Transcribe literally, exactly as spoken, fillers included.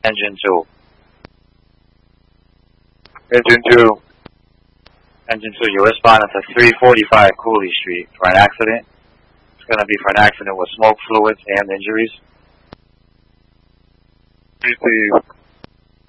Engine two. Engine two. Engine two, you're responding to three forty-five Cooley Street for an accident. It's going to be for an accident with smoke, fluids, and injuries. Received.